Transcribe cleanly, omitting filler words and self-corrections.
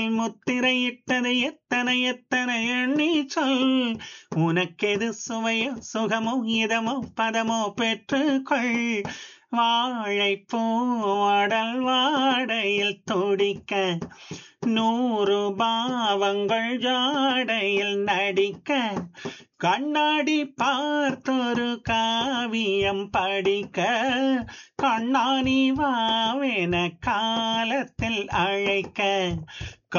முத்திரையிட்டது எத்தனை எத்தனை எண்ணி சொல். உனக்கெது சுவையோ சுகமோ இதமோ பதமோ பெற்றுக்கொள். வாழைப்பூ அடல் வாடையில் துடிக்க, 100 பாவங்கள் ஜாடையில் நடிக்க, கண்ணாடி பார்த்தொரு காவியம் படிக்க, கண்ணாணி வாவென காலத்தில் அழைக்க,